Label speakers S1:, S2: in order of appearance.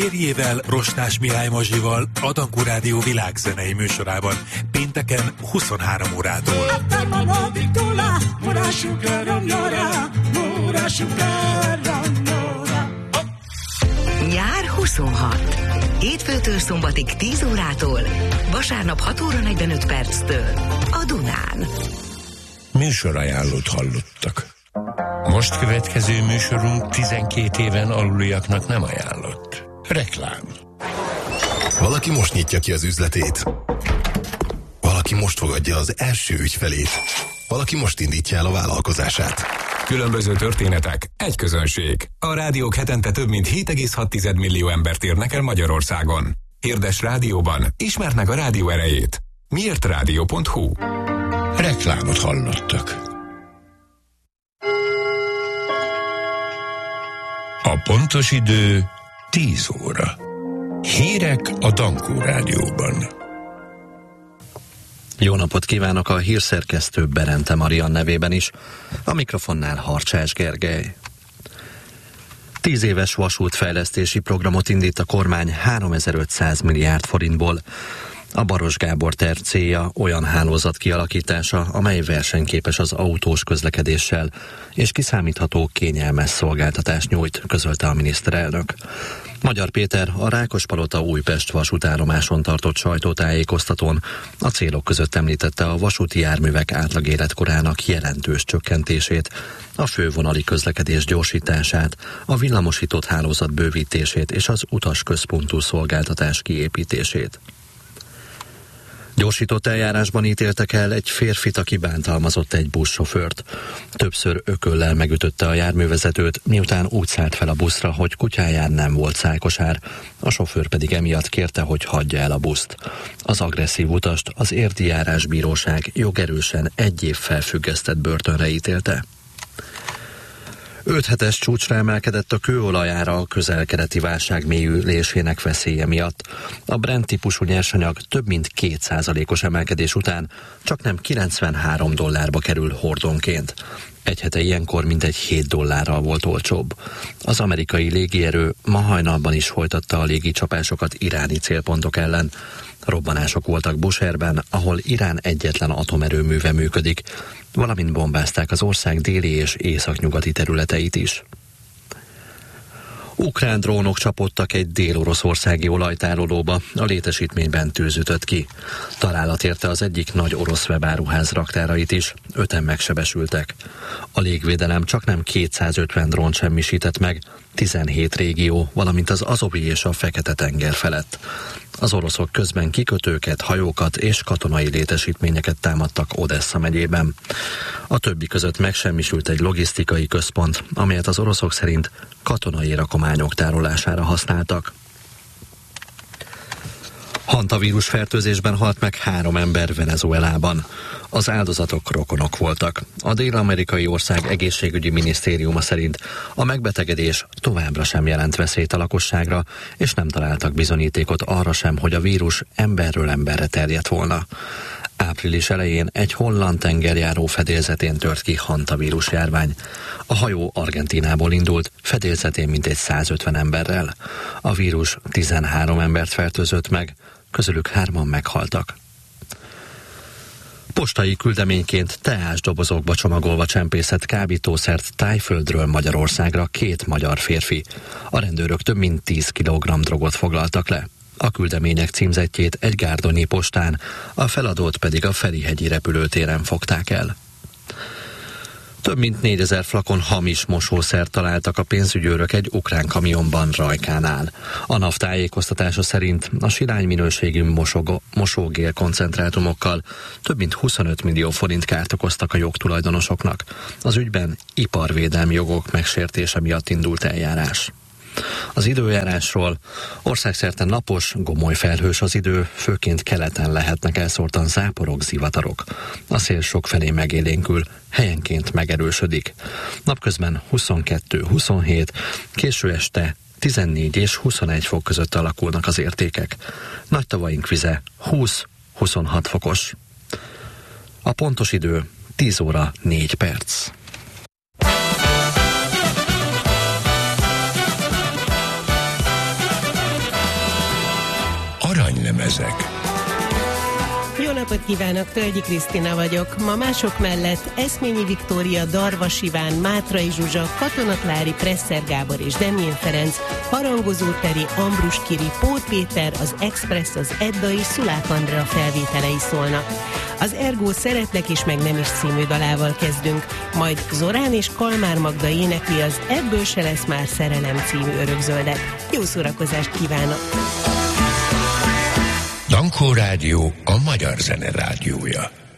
S1: Férjével, Rostás Mihály Mazsival a Dankó Rádió világzenei műsorában pénteken 23 órától.
S2: Nyár 26. Hétfőtől szombatig 10 órától, vasárnap 6 óra 45 perctől a Dunán.
S3: Műsorajánlót hallottak. Most következő műsorunk 12 éven aluliaknak nem ajánlott. Reklám.
S4: Valaki most nyitja ki az üzletét. Valaki most fogadja az első ügyfelét. Valaki most indítja el a vállalkozását.
S5: Különböző történetek, egy közönség. A rádiók hetente több mint 7,6 millió embert érnek el Magyarországon. Hirdes rádióban, ismerd meg a rádió erejét. Miért rádió.hu?
S3: Reklámot hallottak. A pontos idő 10 óra. Hírek a Dankó Rádióban.
S6: Jó napot kívánok a hírszerkesztő Berente Marian nevében is, a mikrofonnál Harcsás Gergely. 10 éves vasútfejlesztési programot indít a kormány 3500 milliárd forintból. A Baros Gábor terv célja olyan hálózat kialakítása, amely versenyképes az autós közlekedéssel, és kiszámítható, kényelmes szolgáltatást nyújt, közölte a miniszterelnök. Magyar Péter a Rákospalota Újpest vasútállomáson tartott sajtótájékoztatón a célok között említette a vasúti járművek átlag életkorának jelentős csökkentését, a fővonali közlekedés gyorsítását, a villamosított hálózat bővítését és az utasközpontú szolgáltatás kiépítését. Gyorsított eljárásban ítéltek el egy férfit, aki bántalmazott egy buszsofőrt. Többször ököllel megütötte a járművezetőt, miután úgy szállt fel a buszra, hogy kutyáján nem volt szájkosár. A sofőr pedig emiatt kérte, hogy hagyja el a buszt. Az agresszív utast az Érdi Járásbíróság jogerősen 1 év felfüggesztett börtönre ítélte. 5 hetes csúcsra emelkedett a kőolajára a közel-keleti válság mélyülésének veszélye miatt. A Brent típusú nyersanyag több mint 2%-os emelkedés után csaknem $93 kerül hordonként. Egy hete ilyenkor mintegy $7 volt olcsóbb. Az amerikai légierő ma hajnalban is folytatta a légicsapásokat iráni célpontok ellen. Robbanások voltak Bushehrben, ahol Irán egyetlen atomerőműve működik, valamint bombázták az ország déli és északnyugati területeit is. Ukrán drónok csapódtak egy dél-oroszországi olajtárolóba, a létesítményben tűz ütött ki. Találat érte az egyik nagy orosz webáruház raktárait is, 5-en megsebesültek. A légvédelem csaknem 250 drónt semmisített meg, 17 régió, valamint az Azovi és a Fekete-tenger felett. Az oroszok közben kikötőket, hajókat és katonai létesítményeket támadtak Odessa megyében. A többi között megsemmisült egy logisztikai központ, amelyet az oroszok szerint katonai rakományok tárolására használtak. Hantavírus fertőzésben halt meg 3 ember Venezuelában. Az áldozatok rokonok voltak. A dél-amerikai ország egészségügyi minisztériuma szerint a megbetegedés továbbra sem jelent veszélyt a lakosságra, és nem találtak bizonyítékot arra sem, hogy a vírus emberről emberre terjedt volna. Április elején egy holland tengerjáró fedélzetén tört ki hantavírus járvány. A hajó Argentínából indult, fedélzetén mintegy 150 emberrel. A vírus 13 embert fertőzött meg, közülük 3-an meghaltak. Postai küldeményként teásdobozokba csomagolva csempészett kábítószert Tájföldről Magyarországra 2 magyar férfi. A rendőrök több mint 10 kg drogot foglaltak le. A küldemények címzettjét egy gárdonyi postán, a feladót pedig a Ferihegyi repülőtéren fogták el. Több mint 4000 flakon hamis mosószert találtak a pénzügyőrök egy ukrán kamionban Rajkánál. A NAV tájékoztatása szerint a sirály minőségű mosógél koncentrátumokkal több mint 25 millió forint kárt okoztak a jogtulajdonosoknak. Az ügyben iparvédelmi jogok megsértése miatt indult eljárás. Az időjárásról: országszerte napos, gomoly felhős az idő, főként keleten lehetnek elszórtan záporok, zivatarok. A szél sokfelé megélénkül, helyenként megerősödik. Napközben 22-27, késő este 14 és 21 fok között alakulnak az értékek. Nagytavaink vize 20-26 fokos. A pontos idő 10 óra 4 perc.
S3: zenelemezek.
S7: Jó napot kívánok, Tölgyi Krisztina vagyok. Ma mások mellett Eszményi Viktória, Darvas Iván, Mátrai Zsuzsa, Katona Klári, Presser Gábor és Demjén Ferenc, Harangozó Teri, Ambrus Kiri, Pót Péter, az Express, az Edda és Szulák Andrea felvételei szólnak. Az Ergó Szeretlek és meg nem is című dalával kezdünk, majd Zorán és Kalmár Magda énekli az Ebből se lesz már szerelem című örökzöldet. Jó szórakozást kívánok!
S3: Dankó Rádió a magyar zene rádiója.